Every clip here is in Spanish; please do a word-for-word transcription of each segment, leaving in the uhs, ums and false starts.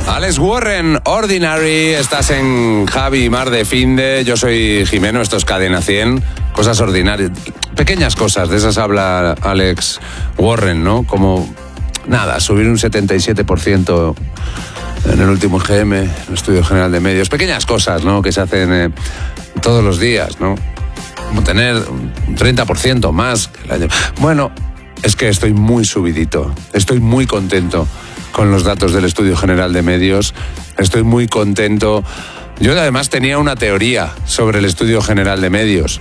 Alex Warren, Ordinary, estás en Javi y Mar de Finde, yo soy Jimeno, esto es Cadena cien, cosas ordinarias, pequeñas cosas, de esas habla Alex Warren, ¿no? Como, nada, subir un setenta y siete por ciento en el último G M, en el Estudio General de Medios, pequeñas cosas, ¿no? Que se hacen eh, todos los días, ¿no? Como tener un treinta por ciento más que el año. Bueno, es que estoy muy subidito, estoy muy contento con los datos del Estudio General de Medios, estoy muy contento. Yo además tenía una teoría sobre el Estudio General de Medios,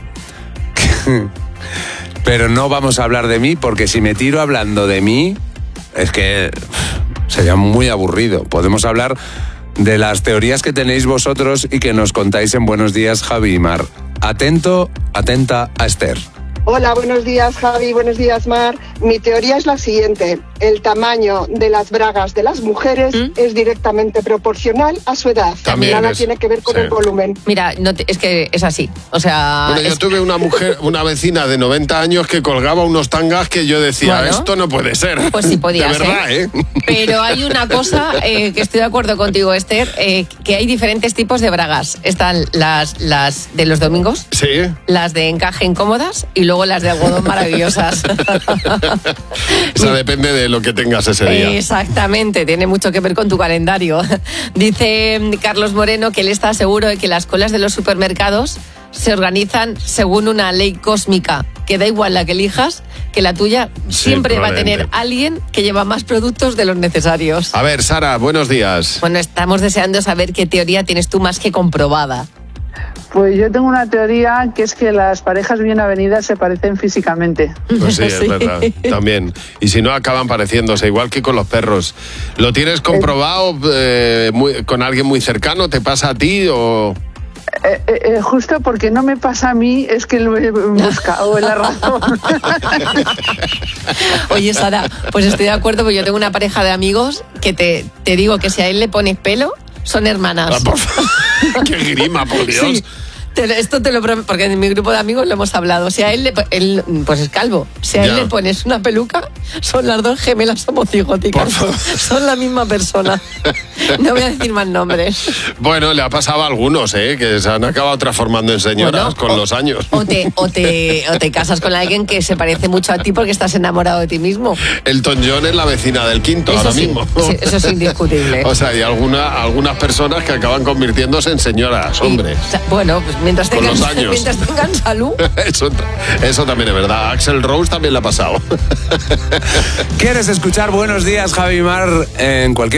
pero no vamos a hablar de mí, porque si me tiro hablando de mí, es que sería muy aburrido. Podemos hablar de las teorías que tenéis vosotros y que nos contáis en Buenos Días, Javi y Mar. Atento, atenta a Esther. Hola, buenos días, Javi, buenos días, Mar. Mi teoría es la siguiente. El tamaño de las bragas de las mujeres ¿Mm? es directamente proporcional a su edad. También Nada es, tiene que ver con sí. el volumen. Mira, no te, es que es así. O sea, bueno, yo es... tuve una mujer, una vecina de noventa años que colgaba unos tangas que yo decía, bueno, esto no puede ser. Pues sí podía de ser. verdad, ¿eh? Pero hay una cosa eh, que estoy de acuerdo contigo, Esther, eh, que hay diferentes tipos de bragas. Están las, las de los domingos, sí, las de encaje incómodas y luego las de algodón maravillosas. O sea, depende de lo que tengas ese día. Exactamente, tiene mucho que ver con tu calendario. Dice Carlos Moreno que él está seguro de que las colas de los supermercados se organizan según una ley cósmica, que da igual la que elijas, que la tuya Sí, siempre va a tener probablemente. alguien que lleva más productos de los necesarios. A ver, Sara, buenos días. Bueno, estamos deseando saber qué teoría tienes tú más que comprobada. Pues yo tengo una teoría que es que las parejas bien avenidas se parecen físicamente. Pues sí, es Sí. verdad, también. Y si no, acaban pareciéndose, igual que con los perros. ¿Lo tienes comprobado eh, muy- con alguien muy cercano? ¿Te pasa a ti o...? Eh, eh, eh, justo porque no me pasa a mí, es que lo he buscado en la razón. Oye, Sara, pues estoy de acuerdo, porque yo tengo una pareja de amigos que te, te digo que si a él le pones pelo, son hermanas. Ah, por favor. ¡Qué grima, por Dios! Sí, te- esto te lo prometo, porque en mi grupo de amigos lo hemos hablado. Si a él, le, po- él pues es calvo. Si a él Ya. le pones una peluca, son las dos gemelas homocigóticas. Por favor. Son la misma persona. No voy a decir más nombres. Bueno, le ha pasado a algunos, ¿eh? Que se han acabado transformando en señoras Bueno, con o- los años. O te, o, te, o te casas con alguien que se parece mucho a ti porque estás enamorado de ti mismo. Elton John es la vecina del quinto Eso ahora sí, mismo. sí, eso es indiscutible. O sea, hay alguna, algunas personas que acaban convirtiéndose en señoras, hombre. Y, o sea, bueno, pues mientras Con tengan, los años. mientras tengan salud. Eso, eso también es verdad. Axl Rose también le ha pasado. ¿Quieres escuchar Buenos Días, Javi y Mar, en cualquier